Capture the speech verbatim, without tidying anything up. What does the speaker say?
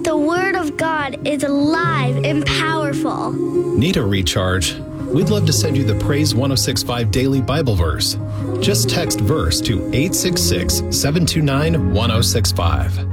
The Word of God is alive and powerful. Need a recharge? We'd love to send you the Praise one oh six point five Daily Bible Verse. Just text verse to eight six six, seven two nine, one oh six five.